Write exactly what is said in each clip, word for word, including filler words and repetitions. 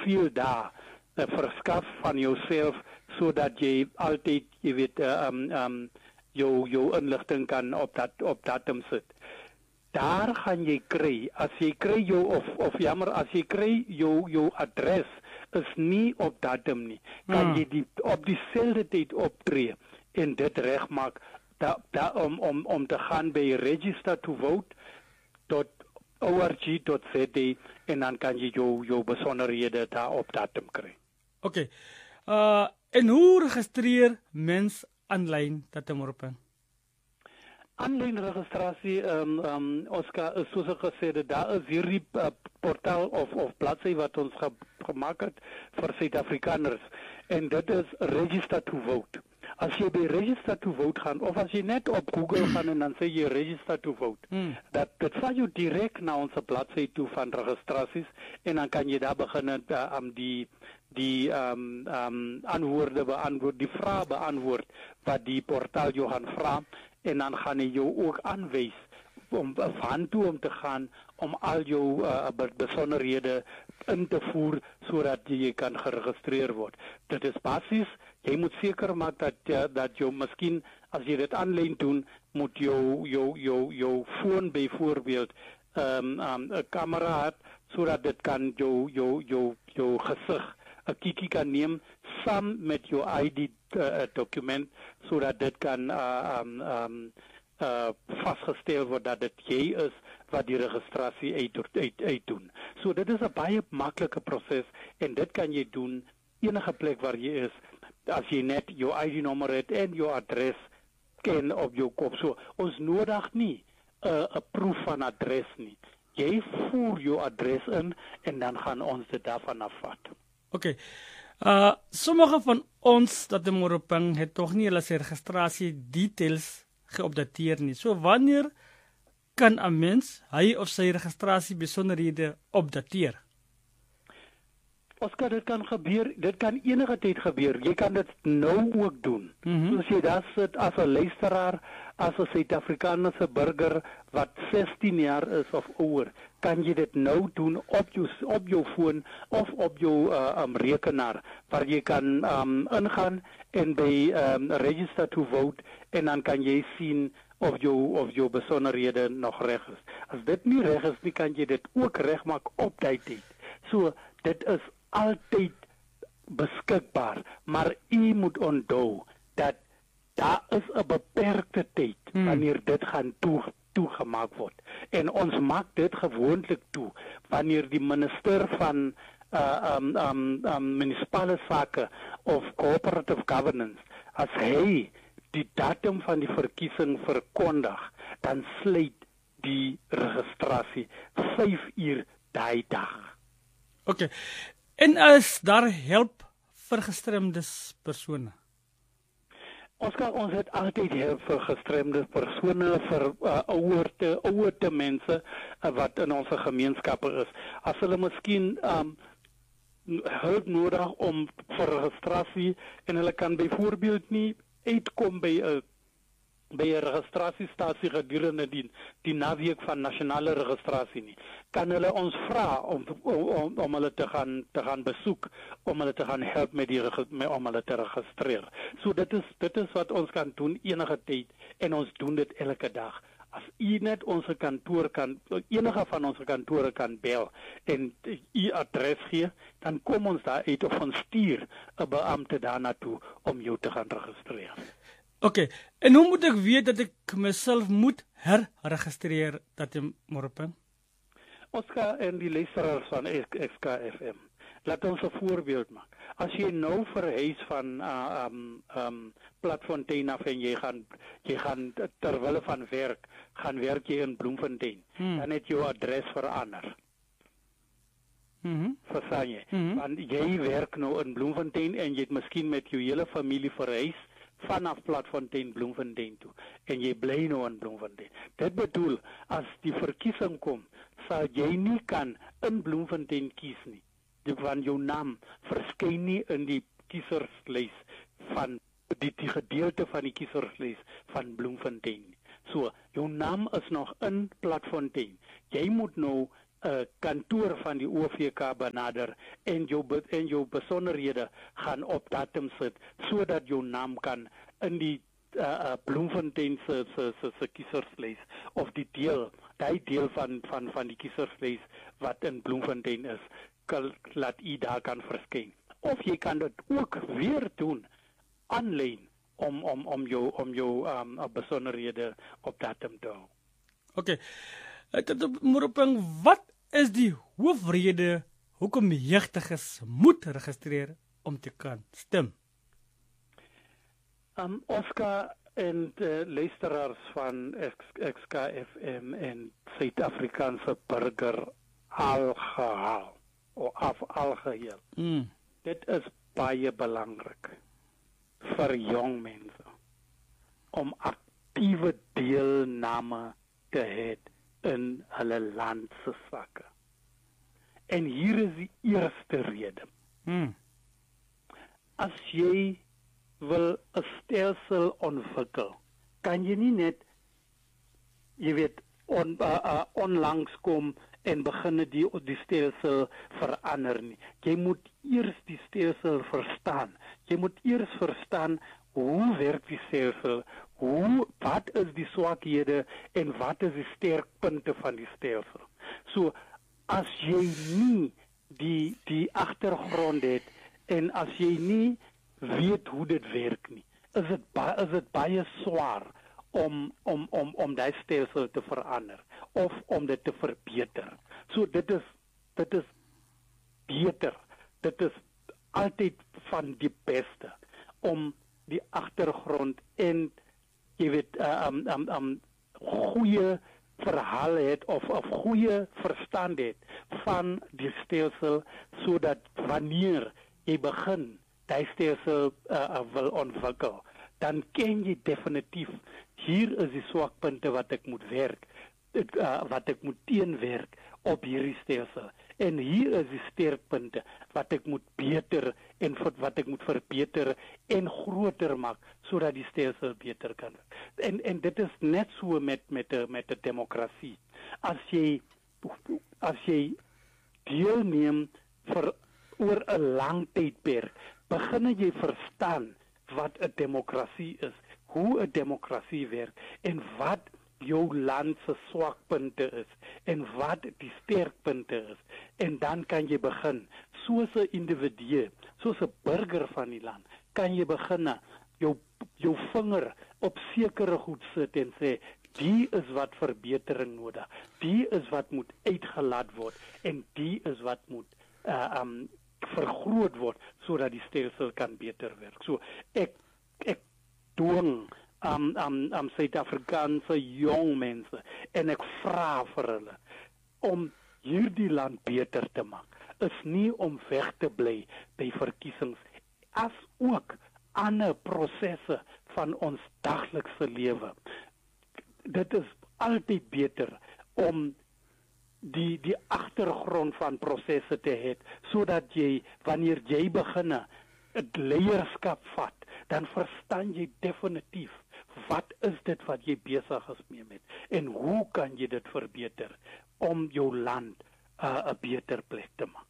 soveel dae uh, verskaf van jouself sodat jy altyd, jy weet, uh, um, um, jou jou inligting kan op dat op datum sit. Daar gaan jy kry, as jy kry jou of of jammer, as jy kry jou jou adres is nie op datum nie, kan Mm. jy die op dieselfde tyd optree en dit regmaak da, da, om om om te gaan by register to vote dot org dot z a en dan kan jy jou jou besonderhede daar op datum kry. Okay. Uh en hoe registreer mens aanlyn datum Moropen? Aanlyn registrasie, um, um, Oscar, is soos ek gesê het, daar is hierdie uh, portaal of of bladsy wat ons ge gemaak het vir Suid-Afrikaners en dit is Register to Vote. As jy by Register to Vote gaan of as jy net op Google gaan en dan sê jy Register to Vote, Hmm. dat dit vat jou direk na ons bladsy toe van registrasies en dan kan jy daar begin uh, um, die die um, um, antwoorde beantwoord, die vrae beantwoord wat die portaal jou gaan vra en dan gaan hy jou ook aanwys om van toe om te gaan om al jou uh, besonderhede in te voer sodat jy kan geregistreer word. Dit is basies, jy moet seker maak dat uh, dat jou miskien as jy dit aanlyn doen, moet jou jou jou jou foon byvoorbeeld um, um, 'n kamera het sodat dit kan jou jou jou jou gesig 'n kiekie kan neem saam met jou I D uh, dokument sodat dit kan uh, um, um, uh, vastgesteld word dat dit jy is wat die registrasie uit, uit, uit doen. So dit is 'n baie maklike proses en dit kan jy doen enige plek waar jy is as jy net jou I D-nommer het en jou adres ken op jou kop. So ons nodig nie 'n uh, 'n proef van adres nie. Jy voer jou adres in en dan gaan ons dit daarvan afvat. Okay. Uh sommige van ons dat die Moropen het tog nie hulle se registrasie details geupdateer nie. So wanneer kan 'n mens hy of sy registrasie besonderhede opdateer? Oscar, dit kan gebeur, dit kan enige tyd gebeur. Jy kan dit nou ook doen. Mhm. Soos jy daar sit as 'n luisteraar, as 'n Suid-Afrikaanse burger wat sestien jaar is of ouer, kan jy dit nou doen op jou op jou foon of op jou uh, um, rekenaar waar jy kan um, ingaan en by um, Register to Vote en dan kan jy sien of jou of jou besonderhede nog reg is. As dit nie reg is nie, kan jy dit ook regmaak op daai tyd. So dit is altyd beskikbaar, maar u moet onthou dat daar is 'n beperkte tyd Hmm. wanneer dit gaan toe toegemaak word. En ons maak dit gewoonlik toe wanneer die minister van uh, um, um, um, munisipale sake of cooperative governance, as hy die datum van die verkiesing verkondig, dan sluit die registrasie vyf uur daai dag. Okay. En is daar help vir gestremdes persone? Oscar, ons het altyd help vir gestremde persone, vir uh, ouerte, ouerte mense uh, wat in ons gemeenskappe is. As hulle miskien um, hulp nodig om vir registrasie en hulle kan byvoorbeeld nie uitkom by 'n by 'n registrasiestasie gedurende die die naweek van nasionale registrasie nie, kan hulle ons vra om om om hulle te gaan te gaan besoek, om hulle te gaan help met die met om hulle te registreer. So dit is dit is wat ons kan doen enige tyd en ons doen dit elke dag. As u net ons kantoor kan enige van ons kantore kan bel en u adres gee, dan kom ons daar uit of ons stuur 'n beampte daarna toe om jou te gaan registreer. Okay. En hoe moet ek weet dat ek myself moet herregistreer dat jy Moropen? Oscar en die luisteraars van X K F M, laat ons 'n voorbeeld maak. As jy nou verhuis van uh, um, um, Platfontein af en jy gaan, jy gaan terwille van werk, gaan werk jy in Bloemfontein, Hmm. dan het jou adres verander. Mhm. Verstaan jy? Mhm. Want jy werk nou in Bloemfontein en jy het miskien met jou hele familie verhuis vanaf Platfontein Bloemfontein toe en jy bly nou in Bloemfontein. Dit bedoel, as die verkiesing kom, sal jy nie kan in Bloemfontein kies nie. Die van jou naam verskyn nie in die kieserslys van die, die gedeelte van die kieserslys van Bloemfontein nie. So, jou naam is nog in Platfontein. Jy moet nou 'n kantoor van die O V K benader en jou be, en jou besonderhede gaan op datum sit sodat jou naam kan in die uh, uh, Bloemfontein se se se, se kieserslys of die deel, daai deel van van van die kieserslys wat in Bloemfontein is, kan laat u daar kan verskyn. Of jy kan dit ook weer doen aanlyn om om om jou om jou um, besonderhede op datum te hou. Okay. Dit Moropeng, wat is die hoofrede hoekom jeugdiges moet registreer om te kan stem? Um, Oscar en de luisteraars van X K F M en Suid-Afrikaanse burger algehaal of af algeheel. Mm. Dit is baie belangrik vir jong mense om aktiewe deelname te hê in hulle land se sake. En hier is die eerste rede. Mm. As jy wil 'n stelsel ontwikkel, kan jy nie net, jy weet, on, uh, uh, onlangs kom en begin die, die stelsel verander nie. Jy moet eers die stelsel verstaan. Jy moet eers verstaan hoe werk die stelsel, hoe, wat is die swakhede en wat is die sterkpunte van die stelsel. So, as jy nie die, die agtergrond het en as jy nie weet hoe dit werk nie, is dit baie, is dit baie swaar om om om om daai stelsel te verander of om dit te verbeter. So dit is dit is beter. Dit is altyd van die beste om die agtergrond en jy weet uh, um um um goeie verhaal het of of goeie verstand het van die stelsel sodat wanneer jy begin die stelsel uh, wil ontwikkel, dan ken jy definitief, hier is die swakpunte wat ek moet werk, ek, uh, wat ek moet teenwerk op hierdie stelsel. En hier is die sterkpunte wat ek moet beter en wat ek moet verbeter en groter maak sodat die stelsel beter kan werk. En en dit is net so met met 'n met 'n demokrasie. As jy as jy deelneem vir oor 'n lang tydperk, begin jy verstaan wat 'n demokrasie is, hoe 'n demokrasie werk en wat jou land se swakpunte is en wat die sterkpunte is. En dan kan jy begin, soos 'n individu, soos 'n burger van die land, kan jy begin jou jou vinger op sekere goed sit en sê, die is wat verbetering nodig, die is wat moet uitgelaat word en die is wat moet uh, um, vergroot word sodat die stelsel kan beter werk. So ek ek dwing am am am Suid-Afrikaanse jong mense en ek vra vir hulle om hierdie land beter te maak. Is nie om weg te bly by verkiesings, as ook ander prosesse van ons daglikse lewe. Dit is altyd beter om die die agtergrond van prosesse te hê sodat jy wanneer jy begin 'n leierskap vat, dan verstaan jy definitief wat is dit wat jy besig is mee met en hoe kan jy dit verbeter om jou land 'n uh, beter plek te maak.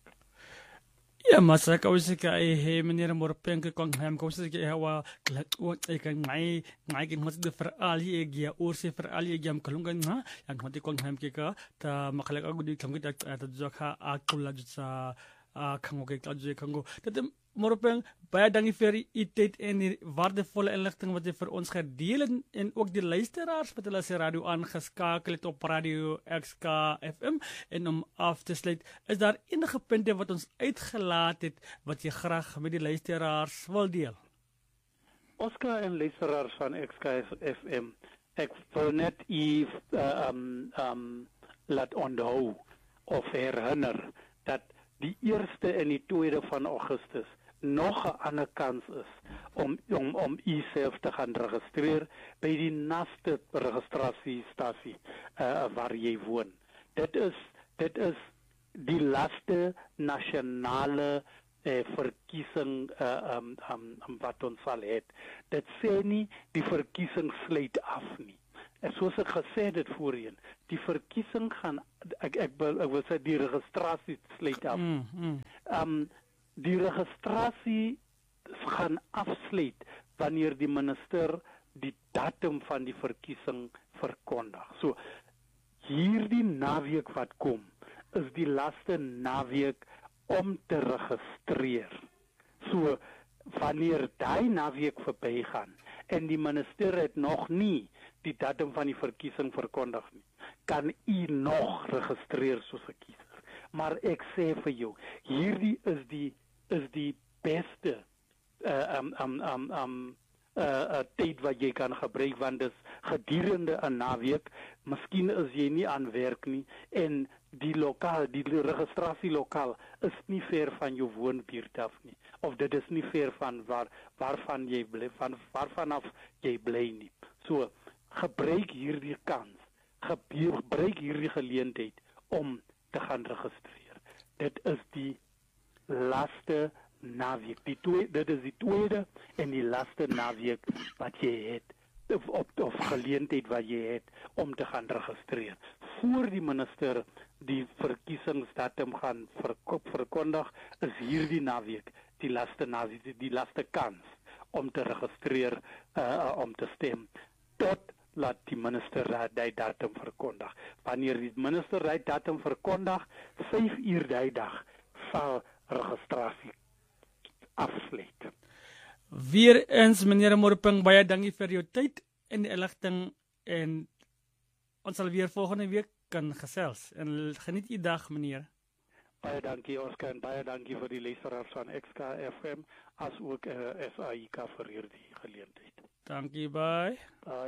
Ja, mas ek wou sê hy he meneer Moropeng kon hem kom sê hy wa glad ook ek ngai ngai kin mas de veral hier gya oor se veral hier gam kalungan na yang mati kon hem ke ka ta makalak agu di kangit at at jokha akula jutsa kango ke klaju kango dat Moropeng baie dankie vir die tyd en die waardevolle inligting wat jy vir ons gedeel en, en ook die luisteraars wat hulle se radio aangeskakel het op radio X K F M. En om af te sluit, is daar enige punte wat ons uitgelaat het wat jy graag met die luisteraars wil deel? Oscar en luisteraars van X K F M, ek wil net u uh, um, um, laat onthou of herinner dat die eerste en die tweede van Augustus nog 'n ander kans is om om om u self te gaan registreer by die naaste registrasiestasie uh, waar jy woon. Dit is dit is die laaste nasionale uh, verkiesing uh, um, um, um, wat ons sal hê. Dit sê nie die verkiesing sluit af nie. En soos ek gesê het voorheen, die verkiesing gaan ek ek wil ek wil sê die registrasie sluit af. Mm, mm. Um die registrasie gaan afsluit wanneer die minister die datum van die verkiesing verkondig. So hierdie naweek wat kom is die laaste naweek om te registreer. So wanneer daai naweek verbygaan en die minister het nog nie die datum van die verkiesing verkondig nie, kan u nog registreer soos 'n kiezer. Maar ek sê vir jou, hierdie is die is die beste uh, um um um um uh, uh, tyd wat jy kan gebruik, want dis gedurende 'n naweek. Miskien is jy nie aan werk nie en die lokaal, die registrasie lokaal is nie ver van jou woonbuurt af nie, of dit is nie ver van waar waarvan jy bly, van waarvan af jy bly nie. So gebruik hierdie kans, gebruik hierdie geleentheid om te gaan registreer. Dit is die laaste naweek, die tweede, dit is die tweede en die laaste naweek wat jy het, of, of, of geleentheid wat jy het om te gaan registreer. Voor die minister die verkiesingsdatum gaan verkop, verkondig, is hierdie naweek die laaste naweek, die, die laaste kans om te registreer, uh, om te stem, tot laat die minister die datum verkondig. Wanneer die minister die datum verkondig, vyf uur die dag sal registrasie afsluit. Weer eens, meneer Morpeng, baie dankie vir jou tyd en die inligting, en ons sal weer volgende week kan gesels. En geniet die dag, meneer. Baie dankie, Oscar, en baie dankie vir die luisteraars van X K F M, as ook uh, S A I K vir hierdie geleentheid. Dankie, bye. Bye.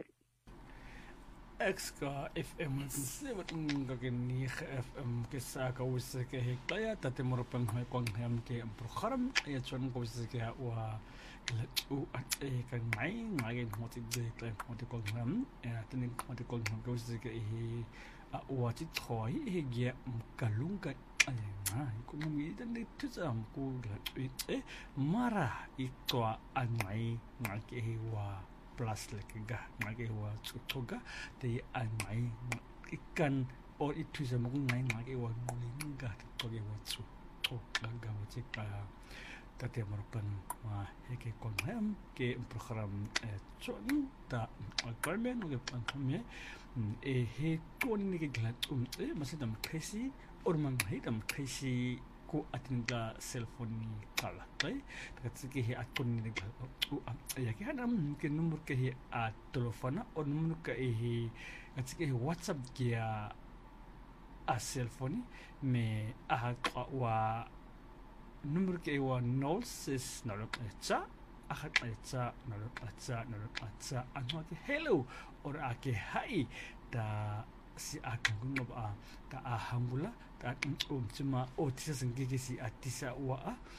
X K F M seventy-nine F M ke saka wise ke hekaya tate Morpeng mai kwang ham ke program ya chon ko wise ke wa u at e kan mai ngai moti de klem moti kwang ham ya tani moti kwang ham ko wise ke he a wa ti thoi he ge kalunga ai na ko mi dan de tsam ko e mara i to anai ngai ke he wa plus lekaga mage wa tutoga te anai ikan or itu sa mong ngai mage wa ngulinga toge wa tu to gaga wa chika tate Morpeng wa heke konham ke program chon ta alparmen ke pankame e he kon ni ke glat um e masidam kresi or mang hidam kresi ko atinda cellphone ni kala tai tatsiki he akon ni gal u ya ki hanam ke number ke he a telefona o number ke he tatsiki he whatsapp ke a cellphone me a wa number ke wa nol six nol cha ahat cha nol cha nol cha anwa ke hello or ake hi da si akan ba ta ahangula ta um cuma o tisa sengge si atisa wa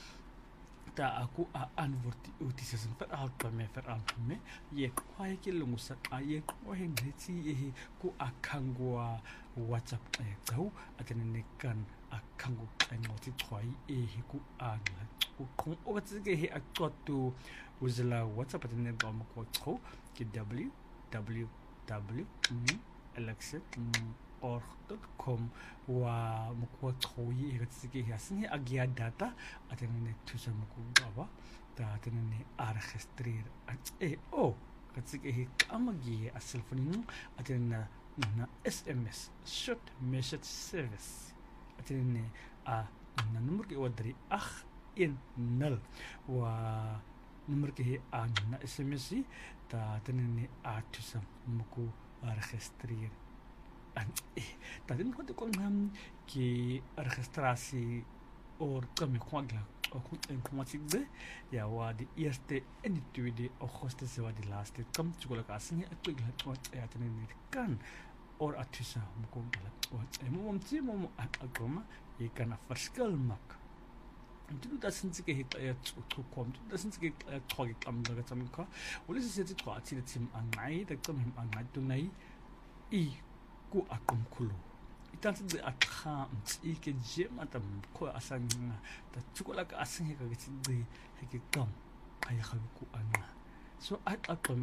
ta aku a anvorti o tisa sen per al me per al me ye kwai ke lungusa a ye kwai ngeti e ku akangwa whatsapp e tau atene kan akangu ai moti twai e ku ana ku kon o tsige he akottu uzla whatsapp atene ba mo ko tro ke w w w Alexa org dot com wa mukwa khoyi gatsi ya sini agia data atene tusa muku baba ta atene arregistrer e o gatsi ke amagi aselfoni atene na S M S short message service atene a na number ke wadri ach in nul wa number ke a na S M S ta atene a tusa muku registreer en eh dan moet ek om ki registrasie or kami kwagla ook informatie de ja wa die eerste en die tweede augustus wa die laaste kom tsugola kasini ek wil het wat ja dan nie kan or atusa mko wat en mom tsi mom akoma jy kan 'n verskil maak. En dit dat sinds ek het ja kom dat sinds ek trog ek am dat sam ka wel is dit wat dit sim aan my dat kom hom aan my toe nei i ku akumkhulu itansi de akha mtsi ke jema tam ko asanga ta tsukola ka asinge ka gitsi heke kam ay khaku ana so at akoma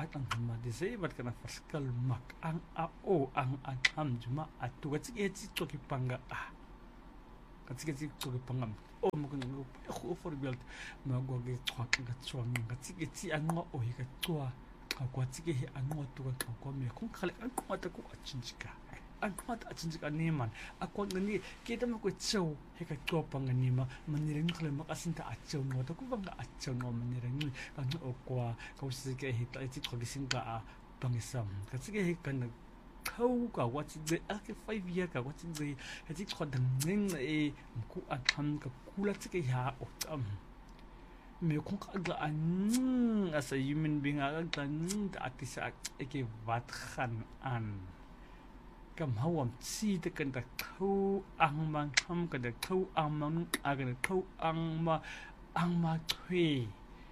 at ang madise wat kana verskil mak ang ao ang atam juma atu gatsi etsi toki panga a gatsi gatsi toki panga o mo kun ngo ko for build ma go ge twak ga twang gatsi etsi an ngo o ga twa ka ko gatsi ge an ngo tu ga ko me kun khale an ko ta ko achinjika an ko ta achinjika neman ako ngani kita mo ko tso he ka twa panga nima maniring khale ma kasinta atso ngo ta ko banga atso ngo maniring ang o kwa ka usi ge he ta etsi toki singa a pangisam gatsi ge kan khâu cả quá trình dễ cái phai vía cả quá trình gì hay chỉ còn đằng nên ấy cũng ăn thầm cả cú là cái nhà ở trong mình cũng có cái anh as a human being cái anh đã thì sao cái vật khăn ăn cầm hao am chi để cái đặc khâu ăn mang thầm cái đặc khâu ăn mang à cái đặc khâu ăn mà ăn mà thuê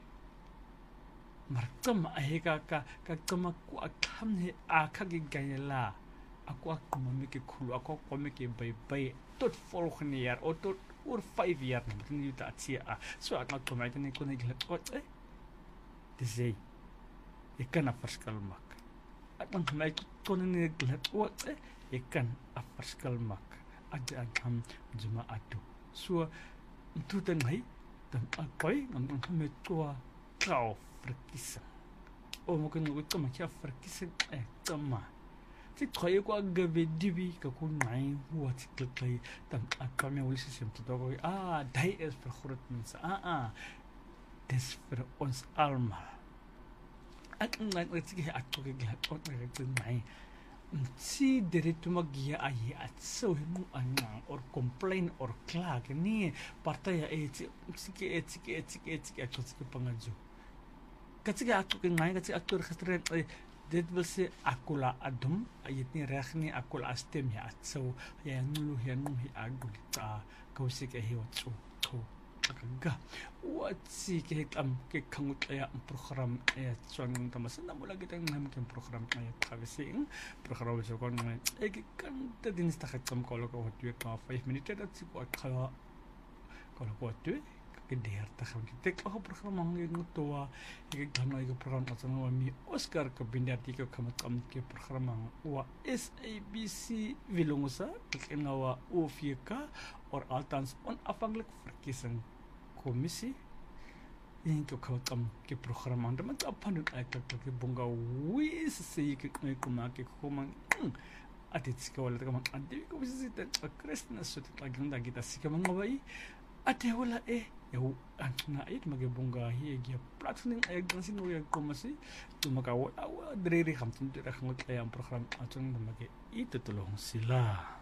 martam ahega ka ka kama ku akham he akha gi gaila aku aku mamike khulu aku komike bai bai tot for khniar o tot ur five year ni ta tia so ak to mai tani ko ni glat o eh dizay ikana farskal mak atang mai ko ni glat o eh ikan afarskal mak ada am juma atu so tu tan hai tam akoi ngam me tua kau Perkisah, oh mungkin aku tu macam perkisah eh sama. Jadi kaya aku agak bedibi, aku naik buat ciklet lagi, dan apa yang ulis sistem tu aku ah, dah es berkhurut mensa, ah ah, des per ons almal. Aku naik lagi aku kegelat, aku naik naik. Si dari tu magia ayat so himu anang or complain or klag ni partai eh cik cik eh cik eh cik eh cik aku cik pengaju. Ketika aku kenai ketika aku register dit wil sê akula adum ayat ni reg ni akula stem ya so ya nulu ya nung hi agulita kausi ke hi watso to akaga watsi ke am ke kangut ya program ya chuan tamas na mula kita ngam ke program ya travesing program so kon e kan ta din sta khatam ko lo ko hotwe ka five minutes ta si ko khala ko lo ko tu ke der ta kham ke ko program ang ngi toa ke gamna ke program ta no mi Oscar ke bindati ke kamat kam ke program wa S A B C vilongusa ke ngawa ofika or altans on afhanklik verkiesing kommissie in ke kamat kam ke program ang man apan ek ke bonga wis se ke ko ma ke ko man atit ke wala ka man andi ko wis ta kristna sut la ganda kita sika man ngawai ate wala eh eu na it magibungga hi gi platform ay gansin no yag komasi tumakawa dre re kham tin dre kham kaya ang program atong magi itutulong sila.